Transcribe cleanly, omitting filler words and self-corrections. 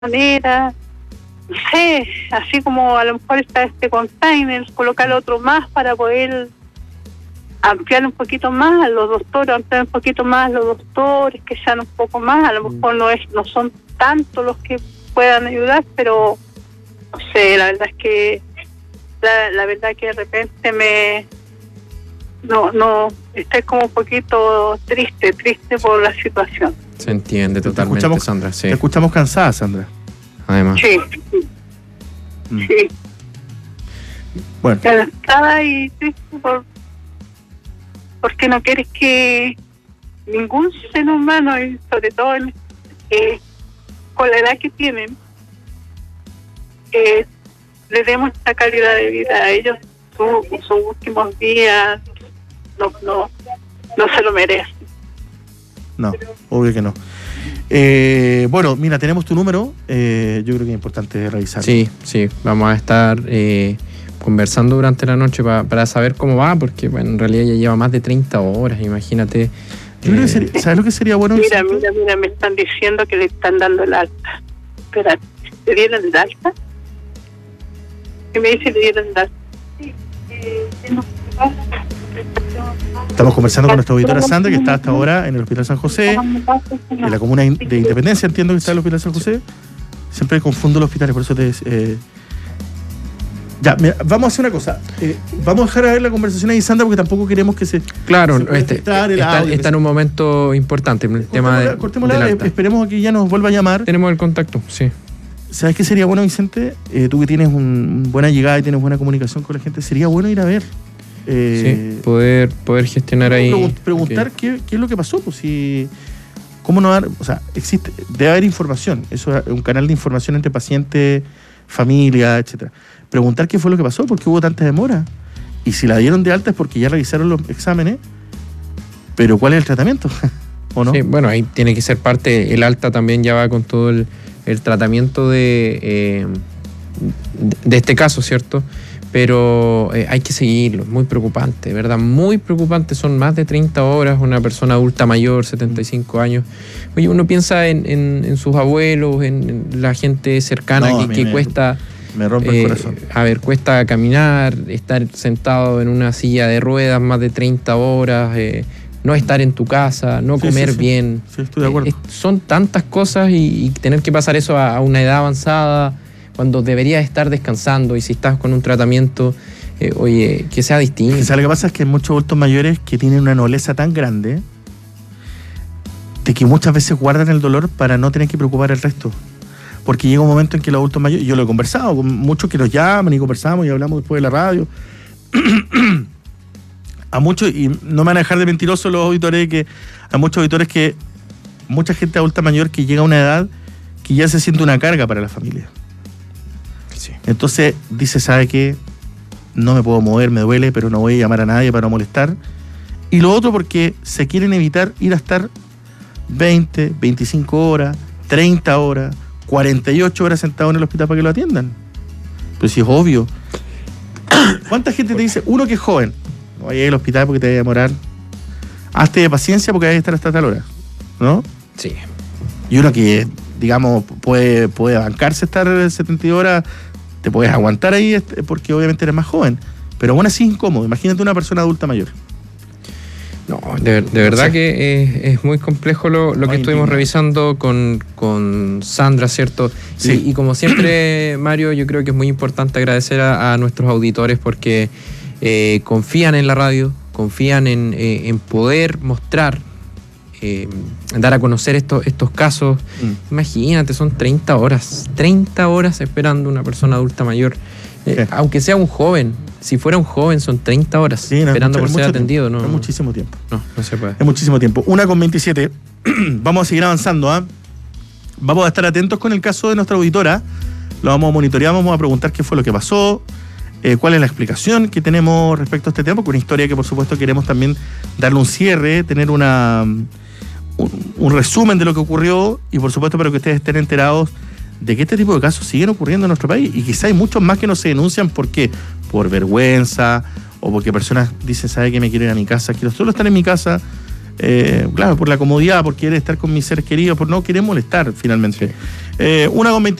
manera, no sé, así como a lo mejor está este container, colocar otro más para poder ampliar un poquito más a los doctores, ampliar un poquito más a los doctores, que sean un poco más, a lo mejor no son tantos los que puedan ayudar, pero no sé, la verdad es que la verdad que de repente estoy como un poquito triste por la situación. Se entiende totalmente, Sandra. Sí. Te escuchamos cansada, Sandra. Además. Sí. Sí. Bueno. Cansada y triste porque no quieres que ningún ser humano, y sobre todo con la edad que tienen, le demos esta calidad de vida a ellos. Sus últimos días no se lo merecen. No, obvio que no. Bueno, mira, tenemos tu número. Yo creo que es importante revisarlo. Sí, vamos a estar conversando durante la noche para saber cómo va, porque bueno, en realidad ya lleva más de 30 horas, imagínate. Yo creo que ¿sabes lo que sería bueno? Mira, me están diciendo que le están dando el alta. Espera, ¿le dieron el alta? ¿Qué me dice le dieron el alta? Sí, estamos conversando con nuestra auditora Sandra, que está hasta ahora en el Hospital San José, en la comuna de Independencia, entiendo que está en el Hospital San José. Siempre confundo los hospitales, por eso ya, mira, vamos a hacer una cosa. Vamos a dejar a ver la conversación ahí, Sandra, porque tampoco queremos que se... Claro, está en un momento importante el tema de... Cortémosla, esperemos a que ya nos vuelva a llamar. Tenemos el contacto, sí. ¿Sabes qué sería bueno, Vicente? Tú que tienes buena llegada y tienes buena comunicación con la gente, sería bueno ir a ver. Sí, poder gestionar ahí. Preguntar qué es lo que pasó, pues si... ¿Cómo no dar? O sea, debe haber información. Eso es un canal de información entre paciente, familia, etcétera. Preguntar qué fue lo que pasó, por qué hubo tanta demora. Y si la dieron de alta es porque ya revisaron los exámenes, pero ¿cuál es el tratamiento? ¿O no? Sí, bueno, ahí tiene que ser parte, el alta también ya va con todo el tratamiento de este caso, ¿cierto? Pero hay que seguirlo, muy preocupante, ¿verdad? Muy preocupante, son más de 30 horas, una persona adulta mayor, 75 años. Oye, uno piensa en sus abuelos, en la gente cercana que cuesta... Me rompe el corazón. A ver, cuesta caminar, estar sentado en una silla de ruedas más de 30 horas, no estar en tu casa, no comer bien. Sí, estoy de acuerdo. Son tantas cosas y tener que pasar eso a una edad avanzada, cuando deberías estar descansando, y si estás con un tratamiento, oye, que sea distinto. Lo que pasa es que hay muchos adultos mayores que tienen una nobleza tan grande de que muchas veces guardan el dolor para no tener que preocupar el resto. Porque llega un momento en que los adultos mayores, yo lo he conversado con muchos que nos llaman y conversamos y hablamos después de la radio, a muchos, y no me van a dejar de mentirosos los auditores, que a muchos auditores que mucha gente adulta mayor que llega a una edad que ya se siente una carga para la familia. Sí. Entonces dice, ¿sabe qué? No me puedo mover, me duele, pero no voy a llamar a nadie para no molestar. Y lo otro porque se quieren evitar ir a estar 20, 25 horas, 30 horas, 48 horas sentado en el hospital para que lo atiendan. Pero si es obvio. ¿Cuánta gente te dice? Uno que es joven, no vayas al hospital porque te va a demorar. Hazte de paciencia porque vas a estar hasta tal hora, ¿no? Sí. Y uno que, digamos, puede bancarse estar 72 horas, te puedes aguantar ahí porque obviamente eres más joven. Pero aún así es incómodo. Imagínate una persona adulta mayor. No, de verdad que es muy complejo lo que estuvimos revisando con Sandra, ¿cierto? Sí. Y como siempre, Mario, yo creo que es muy importante agradecer a nuestros auditores porque confían en la radio, confían en poder mostrar, dar a conocer estos casos. Imagínate, son 30 horas esperando una persona adulta mayor. Aunque sea un joven, si fuera un joven son 30 horas esperando por ser atendido. No, es muchísimo tiempo. No se puede. Es muchísimo tiempo. 1:27. Vamos a seguir avanzando. Vamos a estar atentos con el caso de nuestra auditora. Lo vamos a monitorear, vamos a preguntar qué fue lo que pasó, cuál es la explicación que tenemos respecto a este tema, porque una historia que por supuesto queremos también darle un cierre, tener un resumen de lo que ocurrió y por supuesto para que ustedes estén enterados de que este tipo de casos siguen ocurriendo en nuestro país y quizá hay muchos más que no se denuncian. ¿Por qué? Por vergüenza o porque personas dicen, ¿sabe qué? Me quiero ir a mi casa, quiero solo estar en mi casa, claro, por la comodidad, por querer estar con mis seres queridos, por no querer molestar finalmente. 1:29